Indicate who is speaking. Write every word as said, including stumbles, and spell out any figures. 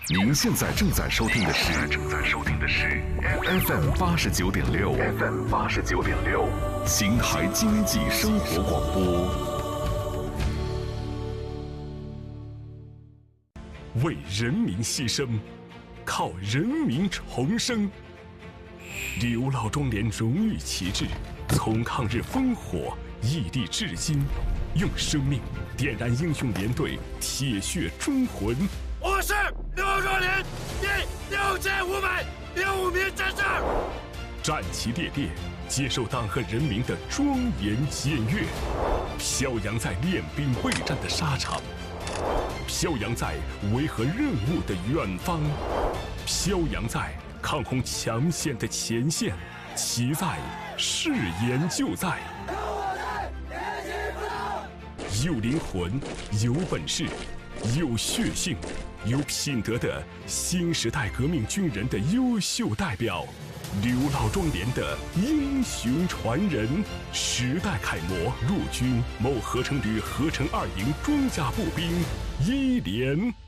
Speaker 1: 您现在正在收听的是正在收听的是 F M 八十九点六 F M 八十九点六邢台经济生活广播。
Speaker 2: 为人民牺牲，靠人民重生。刘老庄连荣誉旗帜，从抗日烽火屹立至今，用生命点燃英雄连队铁血忠魂。
Speaker 3: 我是刘老庄连第六千五百零五名战士，
Speaker 2: 战旗猎猎，接受党和人民的庄严检阅，飘扬在练兵备战的沙场，飘扬在维和任务的远方，飘扬在抗洪抢险的前线，其在誓言就在。有灵魂，有本事，有血性，有品德的新时代革命军人的优秀代表，刘老庄连的英雄传人，时代楷模，陆军某合成旅合成二营装甲步兵一连。